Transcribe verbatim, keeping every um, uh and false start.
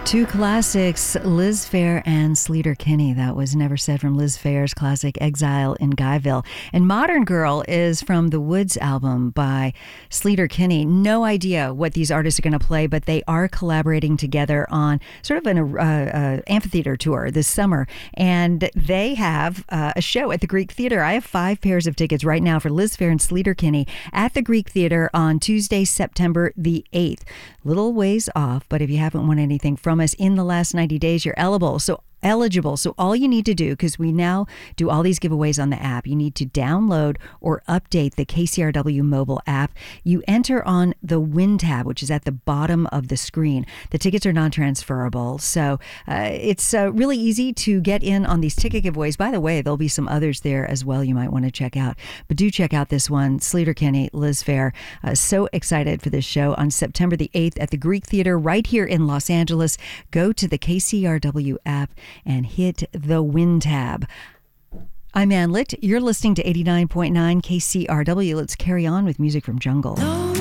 Two classics, Liz Phair and Sleater Kinney. That was Never Said from Liz Phair's classic Exile in Guyville. And Modern Girl is from the Woods album by Sleater Kinney. No idea what these artists are going to play, but they are collaborating together on sort of an uh, uh, amphitheater tour this summer. And they have uh, a show at the Greek Theater. I have five pairs of tickets right now for Liz Phair and Sleater Kinney at the Greek Theater on Tuesday, September the eighth. Little ways off, but if you haven't won anything from us in the last ninety days, you're eligible. So eligible. So all you need to do, because we now do all these giveaways on the app, you need to download or update the K C R W mobile app. You enter on the Win tab, which is at the bottom of the screen. The tickets are non-transferable. So uh, it's uh, really easy to get in on these ticket giveaways. By the way, there'll be some others there as well you might want to check out. But do check out this one, Sleater Kinney, Liz Phair. Uh, so excited for this show on September the eighth at the Greek Theater right here in Los Angeles. Go to the K C R W app and hit the Win tab. I'm Ann Litt. You're listening to eighty-nine point nine K C R W. Let's carry on with music from Jungle.